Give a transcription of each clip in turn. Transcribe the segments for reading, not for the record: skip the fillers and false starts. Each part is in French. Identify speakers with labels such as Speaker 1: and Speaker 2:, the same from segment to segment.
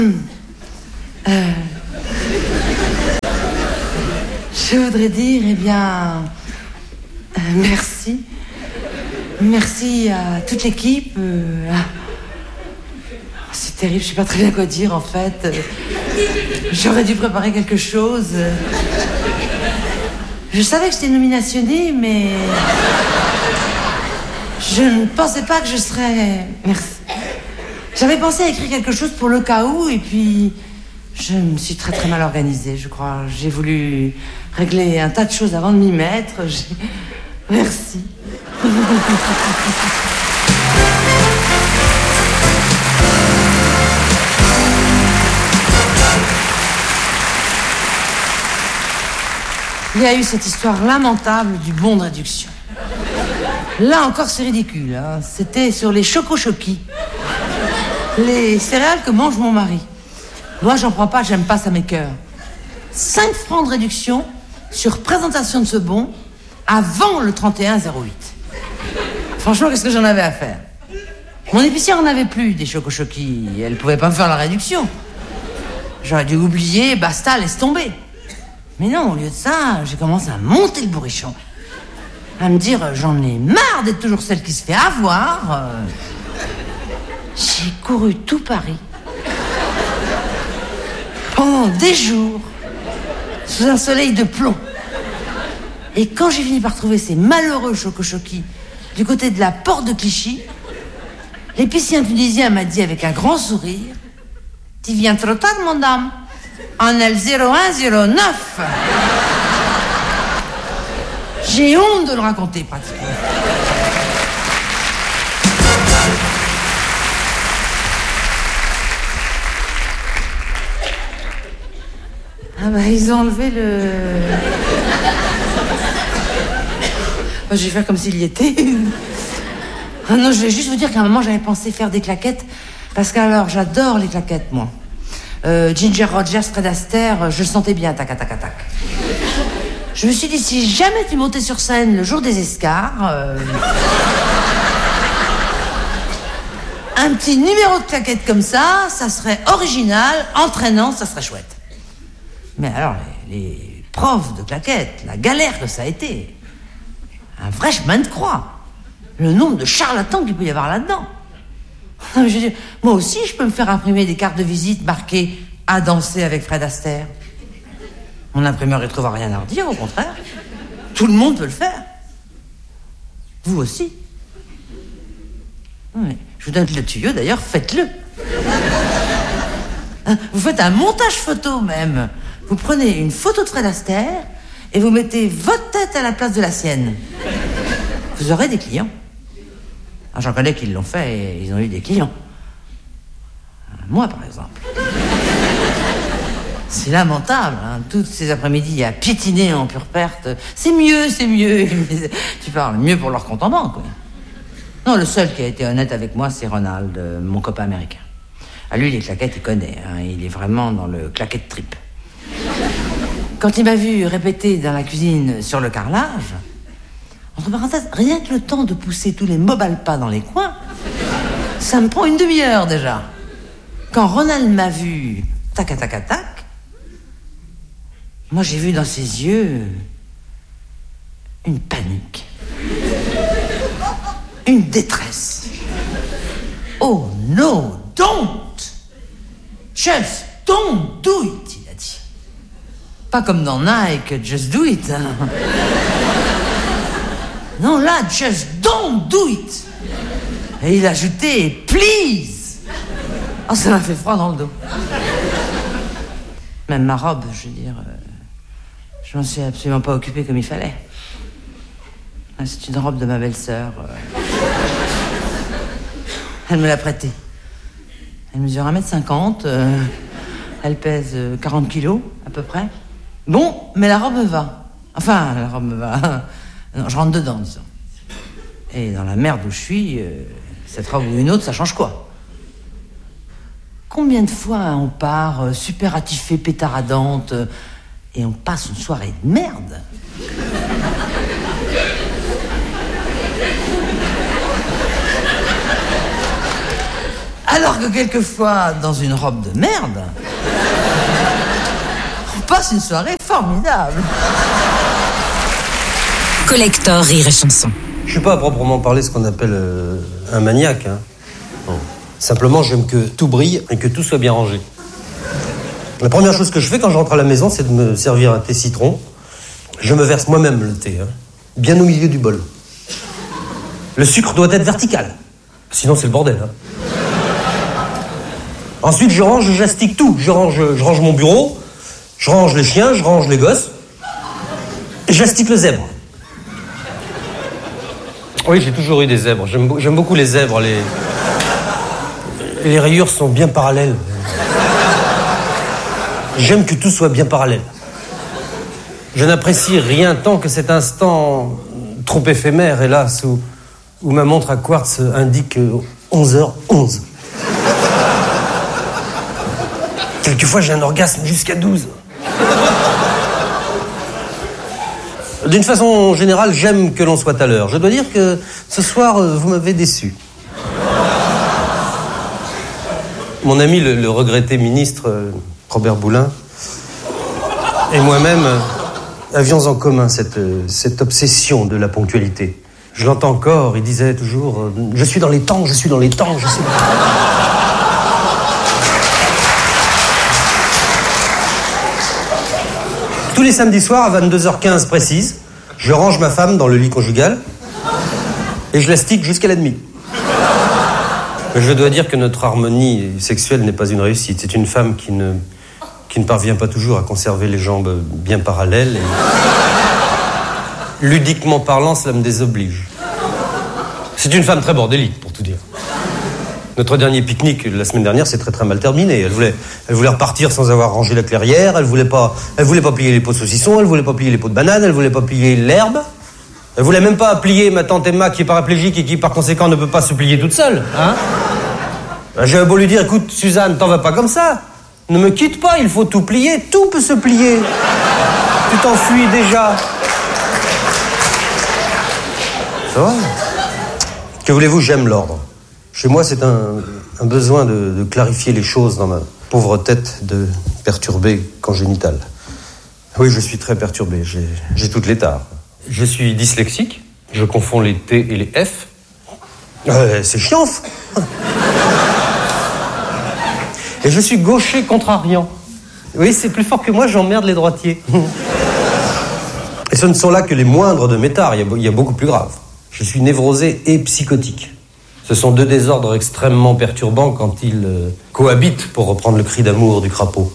Speaker 1: Je voudrais dire, eh bien, merci. Merci à toute l'équipe. C'est terrible, je sais pas très bien quoi dire en fait. J'aurais dû préparer quelque chose. Je savais que j'étais nominationnée, mais je ne pensais pas que je serais... Merci. J'avais pensé à écrire quelque chose pour le cas où, et puis je me suis très très mal organisée, je crois. J'ai voulu régler un tas de choses avant de m'y mettre. Merci. Il y a eu cette histoire lamentable du bon de réduction. Là encore, c'est ridicule. Hein. C'était sur les choco-choquis. Les céréales que mange mon mari. Moi, j'en prends pas, j'aime pas, ça m'écoeure. 5 francs de réduction sur présentation de ce bon avant le 31-08. Franchement, qu'est-ce que j'en avais à faire? Mon épicière en avait plus des choco-choquis. Elle pouvait pas me faire la réduction. J'aurais dû oublier, basta, laisse tomber. Mais non, au lieu de ça, j'ai commencé à monter le bourrichon. À me dire, j'en ai marre d'être toujours celle qui se fait avoir. J'ai couru tout Paris. Pendant des jours. Sous un soleil de plomb. Et quand j'ai fini par trouver ces malheureux choco-choquis du côté de la porte de Clichy, l'épicien tunisien m'a dit avec un grand sourire, « Tu viens trop tard, mon dame. En L0109. » J'ai honte de le raconter, pratiquement. Ah bah, ils ont enlevé le... Bah, je vais faire comme s'il y était. Ah non, je vais juste vous dire qu'à un moment, j'avais pensé faire des claquettes. Parce qu'alors, j'adore les claquettes, moi. Ginger Rogers, Fred Astaire, je le sentais bien, tac, tac, tac, tac. Je me suis dit, si jamais tu montais sur scène le jour des escars, un petit numéro de claquette comme ça serait original, entraînant, ça serait chouette. Mais alors, les profs de claquettes, la galère que ça a été. Un vrai chemin de croix. Le nombre de charlatans qu'il peut y avoir là-dedans. Non, mais je veux dire, moi aussi, je peux me faire imprimer des cartes de visite marquées « À danser avec Fred Astaire ». Mon imprimeur ne trouve rien à redire, au contraire. Tout le monde peut le faire. Vous aussi. Oui, je vous donne le tuyau, d'ailleurs, faites-le. Vous faites un montage photo, même. Vous prenez une photo de Fred Astaire et vous mettez votre tête à la place de la sienne. Vous aurez des clients. Ah, j'en connais qui l'ont fait et ils ont eu des clients. Moi, par exemple. C'est lamentable, hein, toutes ces après-midi à piétiner en pure perte. C'est mieux, c'est mieux. Tu parles mieux pour leur compte en banque, quoi. Non, le seul qui a été honnête avec moi, c'est Ronald, mon copain américain. À lui, les claquettes, il connaît. Hein, il est vraiment dans le claquette trip. Quand il m'a vu répéter dans la cuisine sur le carrelage, entre parenthèses, rien que le temps de pousser tous les mobalpas dans les coins, ça me prend une demi-heure déjà. Quand Ronald m'a vu tac, tac, tac, moi j'ai vu dans ses yeux une panique, une détresse. Oh no, don't! Just don't do it, il a dit. Pas comme dans Nike, just do it. Hein. Non, là, just don't do it. Et il a ajouté, please. Oh, ça m'a fait froid dans le dos. Même ma robe, je veux dire, je m'en suis absolument pas occupée comme il fallait. C'est une robe de ma belle-sœur. Elle me l'a prêtée. Elle mesure 1m50, elle pèse 40 kilos, à peu près. Bon, mais la robe me va. Enfin, la robe me va. Non, je rentre dedans, disons. Et dans la merde où je suis, cette robe ou une autre, ça change quoi? Combien de fois on part super attifée, pétaradante, et on passe une soirée de merde? Alors que quelquefois, dans une robe de merde, on passe une soirée formidable.
Speaker 2: Collector Rire et Chanson.
Speaker 3: Je suis pas à proprement parler ce qu'on appelle un maniaque. Hein. Non. Simplement, j'aime que tout brille et que tout soit bien rangé. La première chose que je fais quand je rentre à la maison, c'est de me servir un thé citron. Je me verse moi-même le thé, hein, bien au milieu du bol. Le sucre doit être vertical, sinon c'est le bordel. Hein. Ensuite, je range, j'astique tout. Je range mon bureau, je range les chiens, je range les gosses, et j'astique le zèbre. Oui, j'ai toujours eu des zèbres. J'aime beaucoup les zèbres. Les rayures sont bien parallèles. J'aime que tout soit bien parallèle. Je n'apprécie rien tant que cet instant trop éphémère, hélas, où ma montre à quartz indique 11h11. Quelquefois, j'ai un orgasme jusqu'à 12. D'une façon générale, j'aime que l'on soit à l'heure. Je dois dire que ce soir, vous m'avez déçu. Mon ami, le regretté ministre Robert Boulin, et moi-même avions en commun cette obsession de la ponctualité. Je l'entends encore, il disait toujours « Je suis dans les temps, je suis dans les temps, je suis... » Tous les samedis soirs, à 22h15 précise, je range ma femme dans le lit conjugal et je la stick jusqu'à la demie. Mais je dois dire que notre harmonie sexuelle n'est pas une réussite. C'est une femme qui ne parvient pas toujours à conserver les jambes bien parallèles. Et... ludiquement parlant, cela me désoblige. C'est une femme très bordélique, pour tout dire. Notre dernier pique-nique la semaine dernière s'est très très mal terminé. Elle voulait repartir sans avoir rangé la clairière. Elle voulait pas plier les pots de saucisson. Elle voulait pas plier les pots de banane. Elle voulait pas plier l'herbe. Elle voulait même pas plier ma tante Emma qui est paraplégique et qui par conséquent ne peut pas se plier toute seule. Hein? J'avais beau lui dire, écoute Suzanne, t'en vas pas comme ça. Ne me quitte pas, il faut tout plier. Tout peut se plier. Tu t'enfuis déjà. Ça va? Que voulez-vous, j'aime l'ordre. Chez moi, c'est un besoin de clarifier les choses dans ma pauvre tête de perturbé congénital. Oui, je suis très perturbé, j'ai toutes les tares. Je suis dyslexique, je confonds les T et les F. C'est chiant. Et je suis gaucher contrariant. Oui, c'est plus fort que moi, j'emmerde les droitiers. Et ce ne sont là que les moindres de mes tares, il y a beaucoup plus grave. Je suis névrosé et psychotique. Ce sont deux désordres extrêmement perturbants quand ils cohabitent, pour reprendre le cri d'amour du crapaud.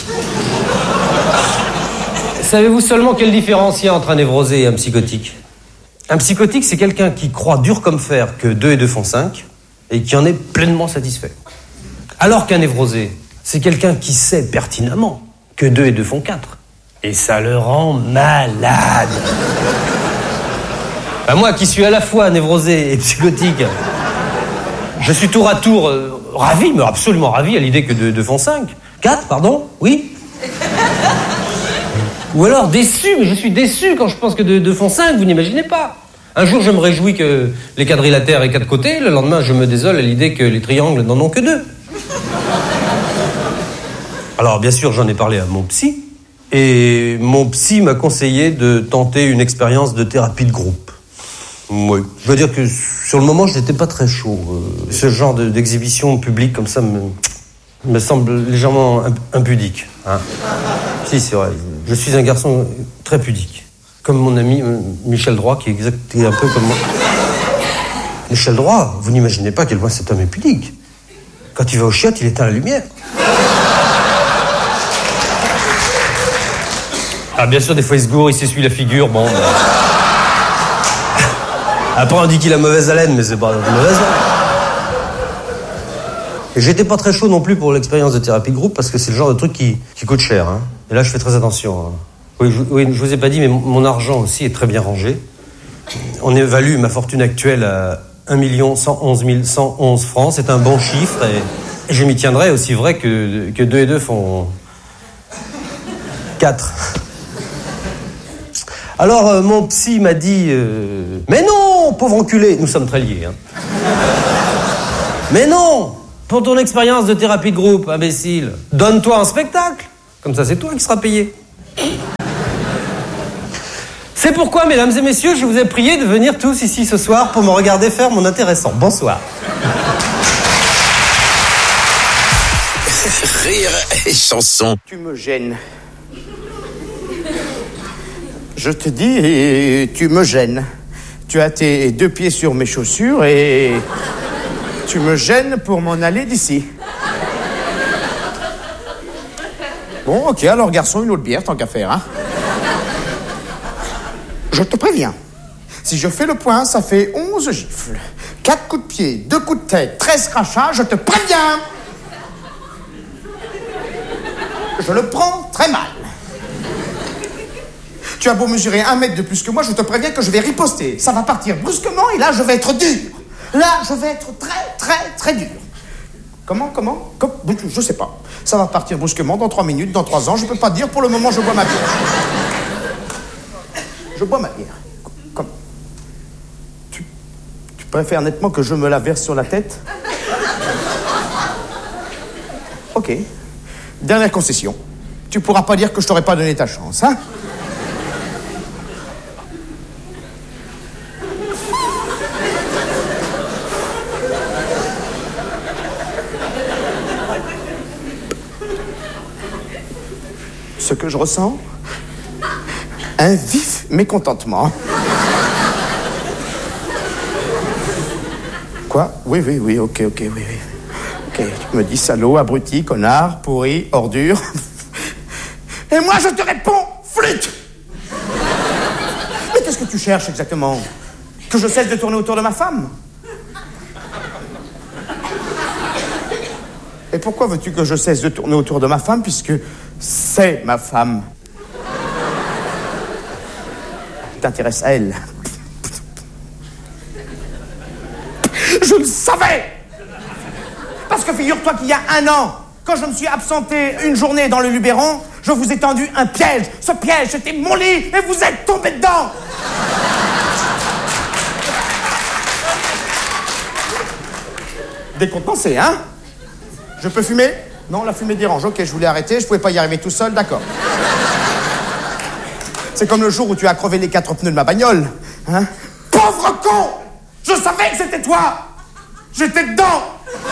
Speaker 3: Savez-vous seulement quelle différence il y a entre un névrosé et un psychotique? Un psychotique, c'est quelqu'un qui croit dur comme fer que 2 et 2 font 5 et qui en est pleinement satisfait. Alors qu'un névrosé, c'est quelqu'un qui sait pertinemment que 2 et 2 font 4. Et ça le rend malade. Moi qui suis à la fois névrosé et psychotique, je suis tour à tour ravi, mais absolument ravi à l'idée que 2 font 5. 4, pardon? Oui. Ou alors déçu, mais je suis déçu quand je pense que 2 font 5, vous n'imaginez pas. Un jour, je me réjouis que les quadrilatères aient 4 côtés, le lendemain, je me désole à l'idée que les triangles n'en ont que 2. Alors, bien sûr, j'en ai parlé à mon psy, et mon psy m'a conseillé de tenter une expérience de thérapie de groupe. Oui. Je veux dire que sur le moment, je n'étais pas très chaud. Ce genre d'exhibition publique comme ça me semble légèrement impudique. Hein. Si, c'est vrai. Je suis un garçon très pudique. Comme mon ami Michel Droit, qui est un peu comme moi. Michel Droit, vous n'imaginez pas à quel point cet homme est pudique. Quand il va aux chiottes, il éteint la lumière. Ah, bien sûr, des fois, il se gourre, il s'essuie la figure, bon... Après, on dit qu'il a mauvaise haleine, mais c'est pas mauvaise. Et j'étais pas très chaud non plus pour l'expérience de thérapie de groupe, parce que c'est le genre de truc qui coûte cher. Hein. Et là, je fais très attention. Hein. Oui, je vous ai pas dit, mais mon argent aussi est très bien rangé. On évalue ma fortune actuelle à 1 111 111 francs. C'est un bon chiffre, et je m'y tiendrai aussi vrai que 2 et 2 font 4. Alors, mon psy m'a dit mais non, pauvre enculé, nous sommes très liés. Hein. Mais non, Pour ton expérience de thérapie de groupe, imbécile, donne-toi un spectacle. Comme ça, c'est toi qui seras payé. C'est pourquoi, mesdames et messieurs, je vous ai prié de venir tous ici ce soir pour me regarder faire mon intéressant. Bonsoir.
Speaker 4: Rire et chanson.
Speaker 5: Tu me gênes. Je te dis, et tu me gênes. Tu as tes 2 pieds sur mes chaussures et tu me gênes pour m'en aller d'ici. Bon, ok, alors garçon, une autre bière, tant qu'à faire, hein. Je te préviens. Si je fais le point, ça fait 11 gifles. 4 coups de pied, 2 coups de tête, 13 crachats, je te préviens. Je le prends très mal. Tu as beau mesurer 1 mètre de plus que moi, je te préviens que je vais riposter. Ça va partir brusquement et là, je vais être dur. Là, je vais être très, très, très dur. Comment je sais pas. Ça va partir brusquement dans 3 minutes, dans 3 ans. Je peux pas dire. Pour le moment, je bois ma bière. Je bois ma bière. Comme... Tu préfères nettement que je me la verse sur la tête? Ok. Dernière concession. Tu pourras pas dire que je t'aurais pas donné ta chance, hein? Ce que je ressens, un vif mécontentement. Quoi? Oui, ok, oui. Ok, tu me dis salaud, abruti, connard, pourri, ordure. Et moi, je te réponds, flûte! Mais qu'est-ce que tu cherches exactement? Que je cesse de tourner autour de ma femme? Et pourquoi veux-tu que je cesse de tourner autour de ma femme, puisque c'est ma femme? T'intéresse à elle. Je le savais! Parce que figure-toi qu'il y a 1 an, quand je me suis absenté une journée dans le Luberon, je vous ai tendu un piège. Ce piège, c'était mon lit et vous êtes tombés dedans. Décontenancé, hein? Je peux fumer? Non, la fumée dérange. Ok, je voulais arrêter, je pouvais pas y arriver tout seul, d'accord. C'est comme le jour où tu as crevé les 4 pneus de ma bagnole, hein? Pauvre con! Je savais que c'était toi! J'étais dedans!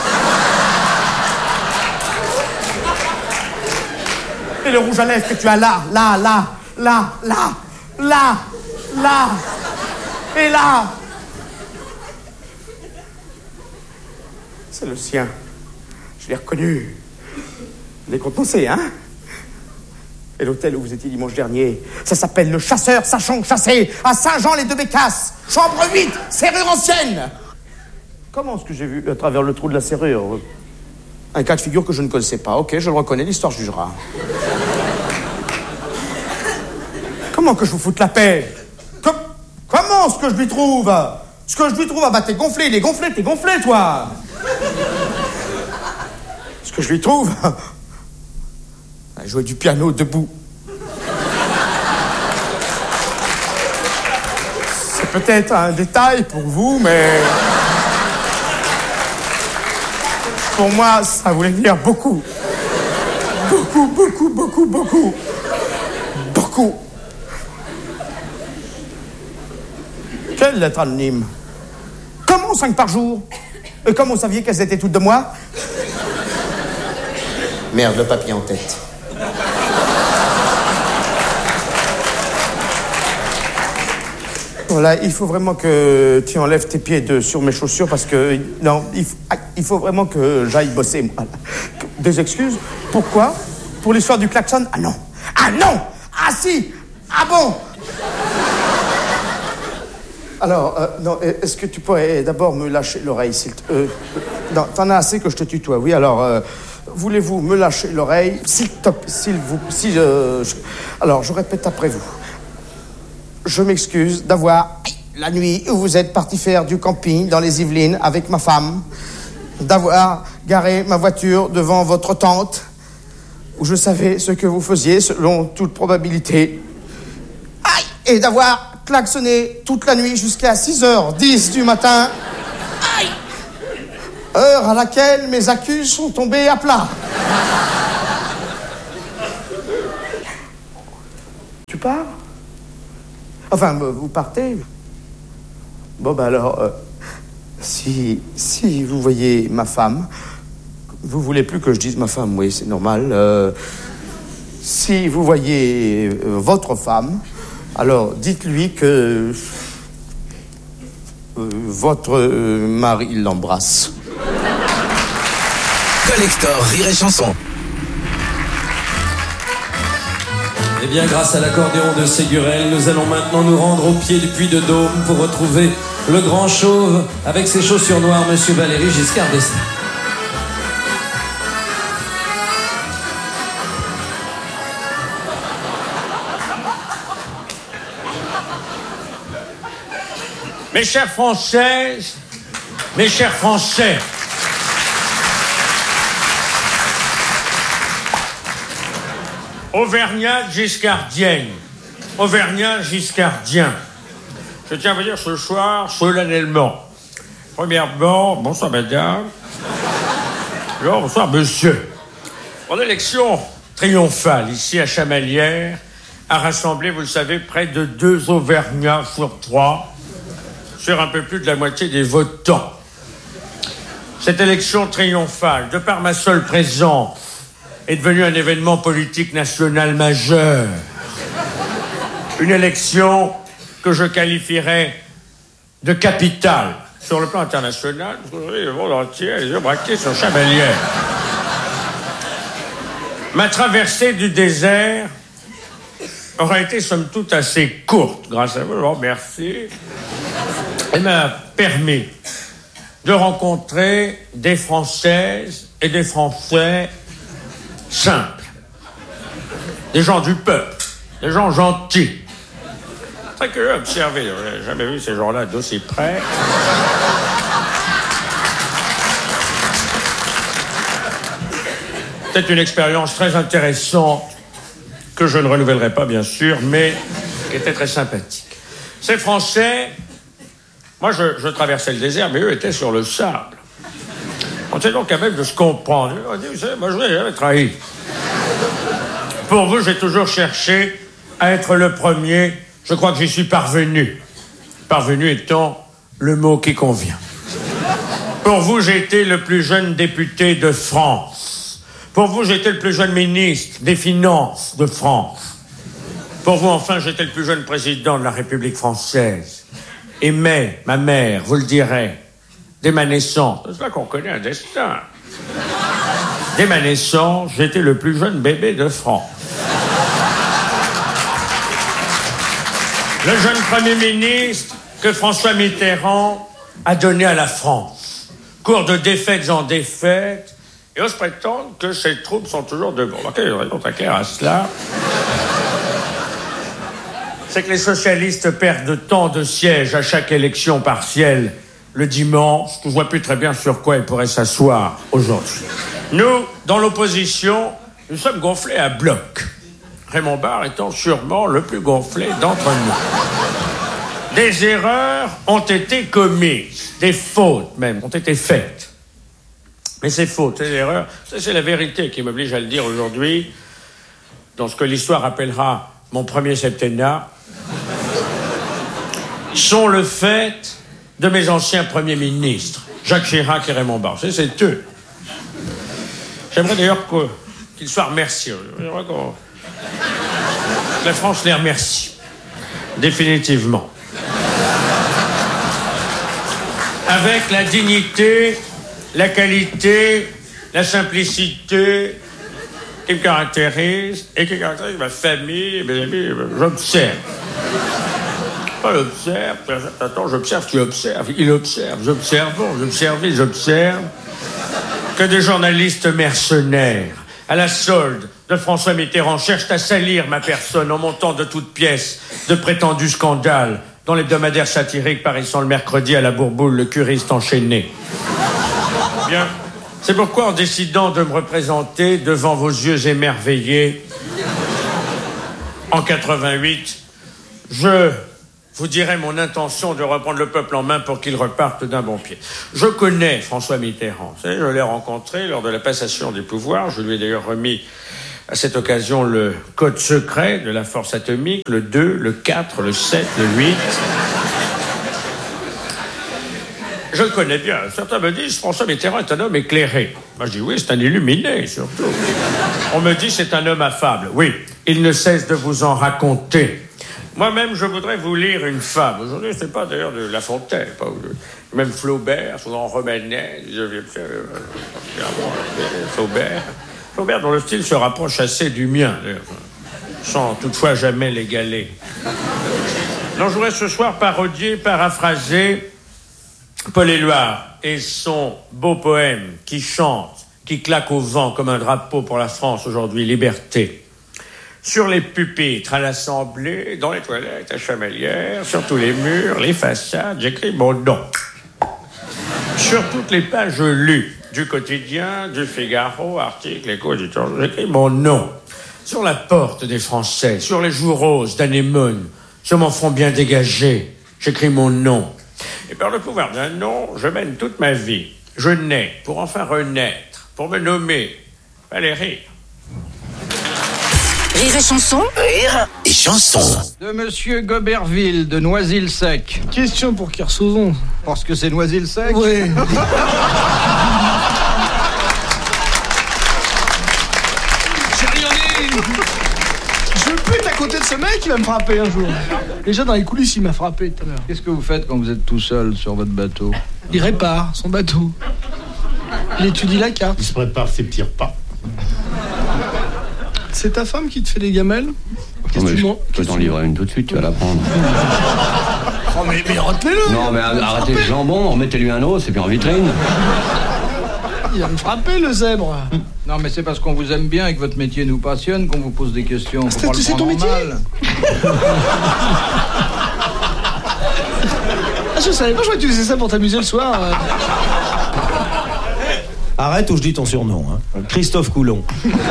Speaker 5: Et le rouge à lèvres que tu as là, et là. C'est le sien. Je l'ai reconnu. Décontenancé, hein? Et l'hôtel où vous étiez dimanche dernier, ça s'appelle le Chasseur Sachant Chasser, à Saint-Jean-les-Deux-Bécasses. Chambre 8, serrure ancienne. Comment est-ce que j'ai vu à travers le trou de la serrure? Un cas de figure que je ne connaissais pas. Ok, je le reconnais, l'histoire jugera. Comment que je vous foute la paix? Comment ce que je lui trouve? Ce que je lui trouve, ah bah t'es gonflé, il est gonflé, t'es gonflé, toi. Ce que je lui trouve... Elle jouait du piano debout. C'est peut-être un détail pour vous, mais... Pour moi, ça voulait dire beaucoup. Beaucoup. Quelle lettre anonyme? Comment 5 par jour? Et comment vous saviez qu'elles étaient toutes de moi? Merde, le papier en tête. Voilà, il faut vraiment que tu enlèves tes pieds sur mes chaussures parce que... Non, il faut vraiment que j'aille bosser. Moi. Des excuses? Pourquoi? Pour l'histoire du klaxon? Ah non! Ah si! Ah bon? Alors, non, est-ce que tu pourrais d'abord me lâcher l'oreille, s'il te... non, t'en as assez que je te tutoie, oui, alors... voulez-vous me lâcher l'oreille, Alors, je répète après vous. Je m'excuse d'avoir, la nuit où vous êtes parti faire du camping dans les Yvelines avec ma femme, d'avoir garé ma voiture devant votre tente, où je savais ce que vous faisiez, selon toute probabilité. Aïe! Et d'avoir klaxonné toute la nuit jusqu'à 6h10 du matin. Aïe! Heure à laquelle mes accus sont tombés à plat. Tu pars? Enfin, vous partez? Bon, ben alors, si vous voyez ma femme, vous voulez plus que je dise ma femme, oui, c'est normal. Si vous voyez votre femme, alors dites-lui que votre mari l'embrasse.
Speaker 4: Collector Rire et Chanson.
Speaker 6: Eh bien, grâce à l'accordéon de Ségurel, nous allons maintenant nous rendre au pied du Puy de Dôme pour retrouver le grand chauve avec ses chaussures noires, Monsieur Valéry Giscard d'Estaing.
Speaker 7: Mes chères Françaises, mes chers Français, Auvergnat giscardienne, Auvergnat giscardien. Je tiens à vous dire ce soir, solennellement. Premièrement, bonsoir madame. Alors, bonsoir monsieur. Mon élection triomphale ici à Chamalières a rassemblé, vous le savez, près de 2 Auvergnats sur 3, sur un peu plus de la moitié des votants. Cette élection triomphale, de par ma seule présence, est devenue un événement politique national majeur. Une élection que je qualifierais de capitale sur le plan international, parce que le monde entier a les yeux braqués sur Chamalières. Ma traversée du désert aura été somme toute assez courte, grâce à vous, je vous remercie. Elle m'a permis de rencontrer des Françaises et des Français simples, des gens du peuple, des gens gentils. Très curieux à observer, je n'ai jamais vu ces gens-là d'aussi près. C'est une expérience très intéressante que je ne renouvellerai pas, bien sûr, mais qui était très sympathique. Ces Français, moi je traversais le désert, mais eux étaient sur le sable. On essaie donc quand même de se comprendre. On dit, vous savez, moi je n'ai jamais trahi. Pour vous, j'ai toujours cherché à être le premier. Je crois que j'y suis parvenu. Parvenu étant le mot qui convient. Pour vous, j'ai été le plus jeune député de France. Pour vous, j'étais le plus jeune ministre des Finances de France. Pour vous, enfin, j'étais le plus jeune président de la République française. Et mais, ma mère, vous le direz, dès ma naissance, c'est là qu'on connaît un destin. Dès ma naissance, j'étais le plus jeune bébé de France. Le jeune Premier ministre que François Mitterrand a donné à la France. Cours de défaites en défaites, et ose prétendre que ses troupes sont toujours debout. Quelle raison très claire à cela? C'est que les socialistes perdent tant de sièges à chaque élection partielle le dimanche, que je ne vois plus très bien sur quoi ils pourraient s'asseoir aujourd'hui. Nous, dans l'opposition, nous sommes gonflés à bloc. Raymond Barre étant sûrement le plus gonflé d'entre nous. Des erreurs ont été commises, des fautes même ont été faites. Mais ces fautes, ces erreurs, c'est la vérité qui m'oblige à le dire aujourd'hui, dans ce que l'histoire appellera mon premier septennat, sont le fait de mes anciens premiers ministres, Jacques Chirac et Raymond Barre. C'est eux. J'aimerais d'ailleurs qu'ils soient remerciés. J'aimerais que la France les remercie. Définitivement. Avec la dignité, la qualité, la simplicité qui me caractérise et qui caractérise ma famille, mes amis, j'observe. Pas j'observe, attends, j'observe, tu observes, il observe, j'observe que des journalistes mercenaires, à la solde de François Mitterrand, cherchent à salir ma personne en montant de toutes pièces de prétendus scandales dans l'hebdomadaire satirique paraissant le mercredi à la Bourboule, le curiste enchaîné. Bien, c'est pourquoi en décidant de me représenter devant vos yeux émerveillés, en 88, je vous dirai mon intention de reprendre le peuple en main pour qu'il reparte d'un bon pied. Je connais François Mitterrand. Vous savez, je l'ai rencontré lors de la passation des pouvoirs. Je lui ai d'ailleurs remis à cette occasion le code secret de la force atomique, le 2, le 4, le 7, le 8. Je le connais bien. Certains me disent François Mitterrand est un homme éclairé. Moi, je dis oui, c'est un illuminé, surtout. On me dit c'est un homme affable. Oui, il ne cesse de vous en raconter. Moi-même, je voudrais vous lire une fable. Aujourd'hui, c'est pas d'ailleurs de La Fontaine, pas même Flaubert, souvent Romanet, Flaubert, dont le style se rapproche assez du mien, d'ailleurs, sans toutefois jamais l'égaler. Non, je voudrais ce soir parodier, paraphraser Paul Éluard et son beau poème qui chante, qui claque au vent comme un drapeau pour la France aujourd'hui, Liberté. Sur les pupitres, à l'Assemblée, dans les toilettes, à Chamalières, sur tous les murs, les façades, j'écris mon nom. Sur toutes les pages lues du quotidien, du Figaro, articles, Écho, j'écris mon nom. Sur la porte des Français, sur les joues roses d'Anémone, sur mon front bien dégagé, j'écris mon nom. Et par le pouvoir d'un nom, je mène toute ma vie. Je nais pour enfin renaître, pour me nommer Valérie.
Speaker 2: Rire et chanson.
Speaker 4: Rire et chanson.
Speaker 8: De Monsieur Goberville, de Noisy-le-Sec.
Speaker 9: Question pour Kersozon.
Speaker 8: Parce que c'est Noisy-le-Sec ?
Speaker 9: Oui. Je pète à côté de ce mec, il va me frapper un jour. Déjà dans les coulisses, il m'a frappé tout à l'heure.
Speaker 8: Qu'est-ce que vous faites quand vous êtes tout seul sur votre bateau ?
Speaker 9: Il répare son bateau. Il étudie la carte.
Speaker 10: Il se prépare ses petits repas.
Speaker 9: C'est ta femme qui te fait des gamelles ?
Speaker 11: Je peux t'en livrer une tout de suite, tu vas la prendre.
Speaker 9: Oh mais retenez-le.
Speaker 11: Non mais arrêtez le jambon, remettez-lui un os et puis en vitrine.
Speaker 9: Il va me frapper le zèbre.
Speaker 8: Non mais c'est parce qu'on vous aime bien et que votre métier nous passionne qu'on vous pose des questions.
Speaker 9: C'est ton métier ? Ah, je savais pas, je croyais que tu faisais ça pour t'amuser le soir.
Speaker 12: Arrête ou je dis ton surnom, hein. Christophe Coulon.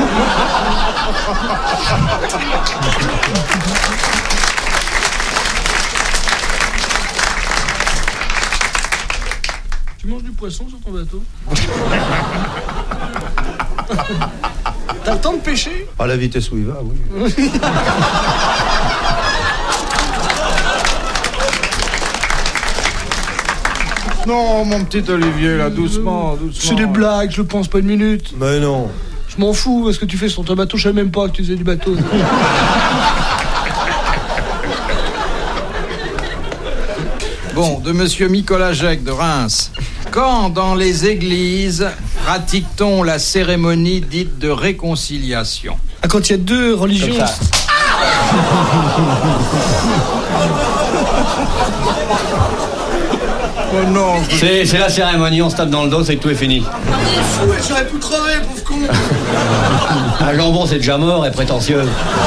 Speaker 9: Tu manges du poisson sur ton bateau ? T'as le temps de pêcher ?
Speaker 12: À la vitesse où il va, oui.
Speaker 8: Non, mon petit Olivier, là, doucement.
Speaker 9: C'est des blagues, je le pense pas une minute.
Speaker 12: Mais non.
Speaker 9: Je m'en fous, parce que tu fais sur ton bateau, je savais même pas que tu faisais du bateau.
Speaker 8: Bon, de Monsieur Nicolas Jacques de Reims. Quand dans les églises pratique-t-on la cérémonie dite de réconciliation ?
Speaker 9: Ah, quand il y a deux religions.
Speaker 8: Comme ça.
Speaker 11: Oh non. C'est la cérémonie, on se tape dans le dos, c'est que tout est fini.
Speaker 9: Il est fou, j'aurais pu crever, pauvre con.
Speaker 11: Un jambon, c'est déjà mort et prétentieux.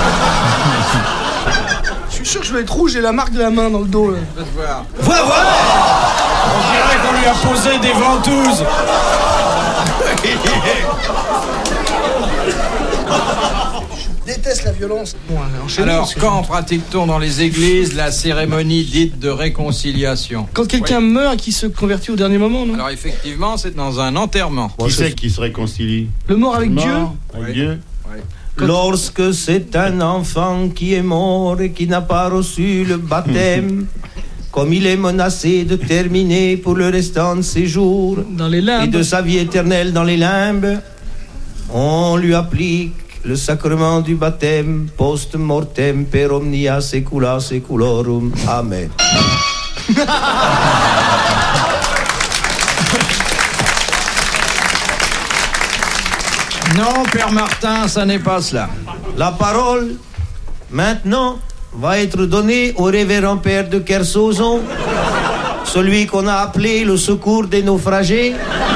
Speaker 9: Je suis sûr que je vais être rouge, j'ai la marque de la main dans le dos, là.
Speaker 12: Voilà.
Speaker 7: On dirait qu'on lui a posé des ventouses.
Speaker 9: Je déteste la violence. Bon,
Speaker 8: alors, quand pratique-t-on dans les églises la cérémonie dite de réconciliation ?
Speaker 9: Quand quelqu'un meurt et qui se convertit au dernier moment, non ?
Speaker 8: Alors, effectivement, c'est dans un enterrement.
Speaker 10: Qui c'est qui se réconcilie ?
Speaker 9: Le mort avec Dieu ?
Speaker 10: Avec Dieu ?
Speaker 12: Lorsque c'est un enfant qui est mort et qui n'a pas reçu le baptême, comme il est menacé de terminer pour le restant de ses jours
Speaker 9: dans les limbes,
Speaker 12: et de sa vie éternelle dans les limbes, on lui applique le sacrement du baptême post-mortem per omnia secula seculorum. Amen.
Speaker 8: Non, Père Martin, ça n'est pas cela.
Speaker 12: La parole, maintenant, va être donnée au révérend père de Kersozon, celui qu'on a appelé le secours des naufragés.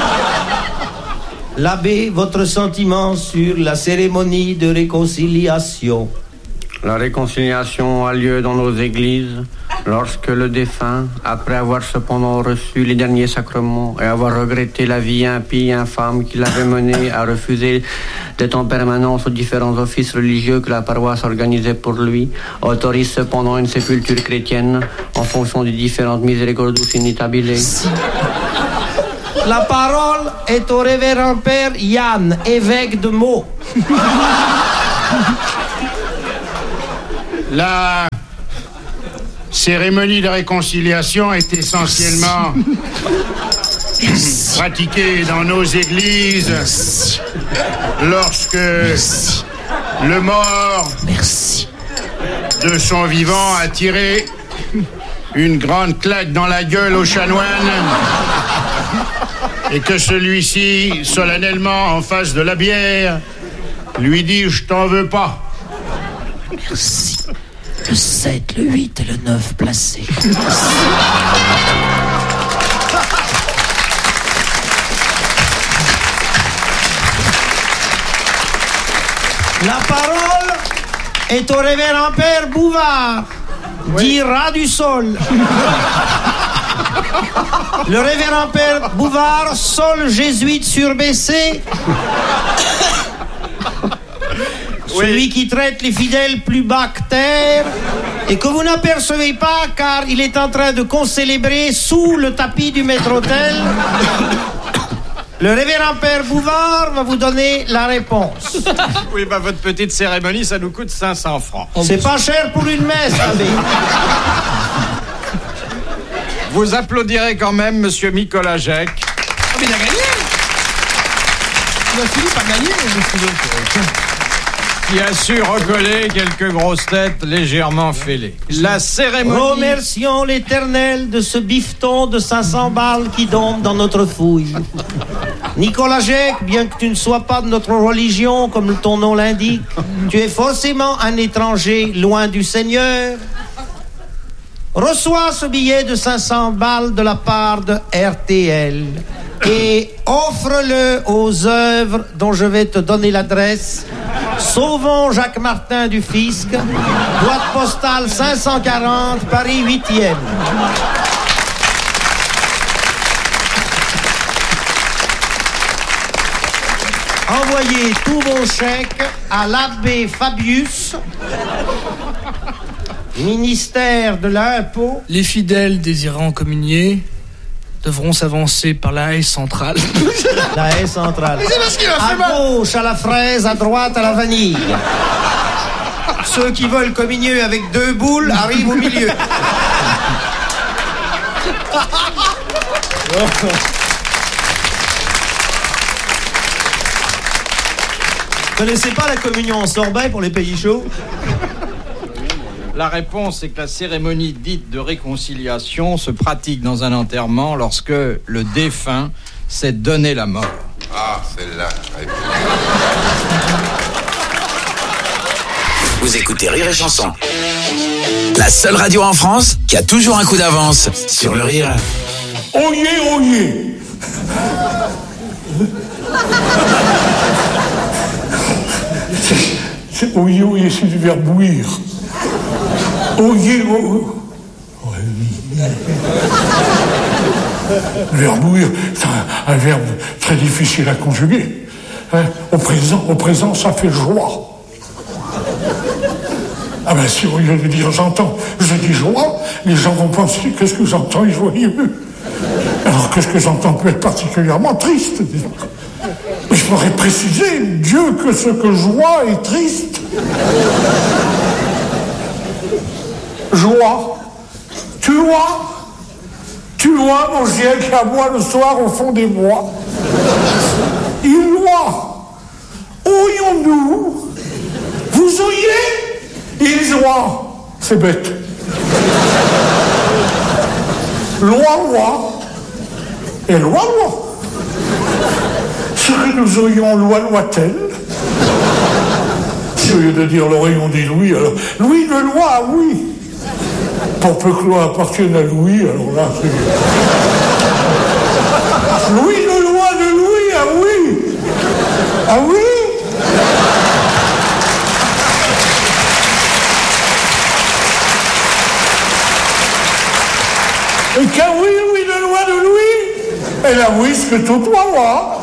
Speaker 12: L'abbé, votre sentiment sur la cérémonie de réconciliation.
Speaker 11: La réconciliation a lieu dans nos églises
Speaker 13: Lorsque le défunt, après avoir cependant reçu les derniers sacrements et avoir regretté la vie impie et infâme qui l'avait mené à refuser d'être en permanence aux différents offices religieux que la paroisse organisait pour lui, autorise cependant une sépulture chrétienne en fonction des différentes misericordus initabile.
Speaker 12: La parole est au révérend père Yann, évêque de Meaux.
Speaker 14: La cérémonie de réconciliation est essentiellement pratiquée dans nos églises lorsque le mort de son vivant a tiré une grande claque dans la gueule au chanoine et que celui-ci, solennellement en face de la bière, lui dit « Je t'en veux pas ».
Speaker 12: Merci. Le 7, le 8 et le 9 placés. La parole est au révérend père Bouvard, dit rat du sol. Le révérend père Bouvard, sol jésuite surbaissé. Celui qui traite les fidèles plus bas que terre et que vous n'apercevez pas car il est en train de concélébrer sous le tapis du maître-autel. Le révérend père Bouvard va vous donner la réponse.
Speaker 8: Oui, bah votre petite cérémonie, ça nous coûte 500 francs.
Speaker 12: C'est pas cher pour une messe, abbé.
Speaker 8: Vous applaudirez quand même monsieur Nicolas Jacques.
Speaker 9: Ah, mais il a gagné. Philippe a gagné,
Speaker 8: qui a su recoller quelques grosses têtes légèrement fêlées. La cérémonie...
Speaker 12: Remercions l'Éternel de ce bifton de 500 balles qui tombe dans notre fouille. Nicolas Jacques, bien que tu ne sois pas de notre religion, comme ton nom l'indique, tu es forcément un étranger loin du Seigneur. Reçois ce billet de 500 balles de la part de RTL et offre-le aux œuvres dont je vais te donner l'adresse. Sauvons Jacques Martin du Fisc, boîte postale 540, Paris 8e. Envoyez tous vos chèques à l'abbé Fabius, ministère de l'Impôt.
Speaker 9: Les fidèles désirant communier devront s'avancer par la haie centrale.
Speaker 12: La haie centrale.
Speaker 9: Mais c'est parce qu'il a fait
Speaker 12: à
Speaker 9: mal.
Speaker 12: gauche à la fraise, à droite à la vanille. Ceux qui veulent communier avec 2 boules arrivent au milieu. Vous connaissez pas la communion en sorbet pour les pays chauds?
Speaker 8: La réponse est que la cérémonie dite de réconciliation se pratique dans un enterrement lorsque le défunt s'est donné la mort.
Speaker 15: Ah, celle-là.
Speaker 4: Vous écoutez Rire et Chanson. La seule radio en France qui a toujours un coup d'avance sur le rire.
Speaker 16: Oyez, oyez. Oyez, oyez, c'est du verbe bouillir. Oyez, oyez. Le verbe bouillir, c'est un verbe très difficile à conjuguer. Hein? Au présent, ça fait joie. Ah ben si au lieu de dire j'entends, je dis joie, les gens vont penser qu'est-ce que j'entends est joyeux. Alors qu'est-ce que j'entends peut être particulièrement triste. Mais je pourrais préciser, Dieu, que ce que joie est triste. Joie. Tu vois mon chien qui aboie le soir au fond des bois. Il loie. Oyons-nous. Vous oyez? Il joie. C'est bête. Loi. Et loi. Ce que nous oyons, loi-t-elle? Si au lieu de dire l'oreille, on dit Louis, alors Louis de loi, oui. Pour peu que loi appartienne à Louis, alors là, c'est... Louis de loi de Louis, ah oui. Ah oui. Elle a whisk tout toi.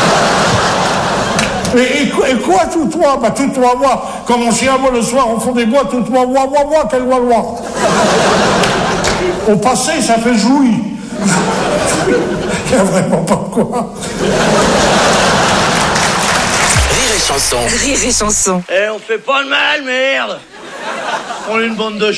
Speaker 16: Et quoi tout toi? Bah tout toi. Quand mon chien aboie le soir au fond des bois, tout toi, quel wa. Au passé, ça fait jouir. Il n'y a vraiment pas de quoi.
Speaker 4: Rire et chanson.
Speaker 2: Rire et chanson.
Speaker 15: Eh, on fait pas le mal, merde. On est une bande de